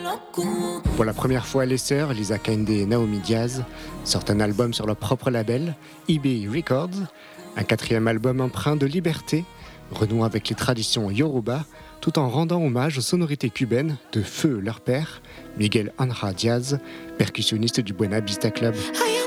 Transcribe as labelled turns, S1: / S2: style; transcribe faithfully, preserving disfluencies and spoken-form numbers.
S1: Pour la première fois, les sœurs, Lisa Kinde et Naomi Diaz, sortent un album sur leur propre label, E B Records, un quatrième album empreint de liberté, renouant avec les traditions Yoruba, tout en rendant hommage aux sonorités cubaines de feu leur père, Miguel Ángel Diaz, percussionniste du Buena Vista Club.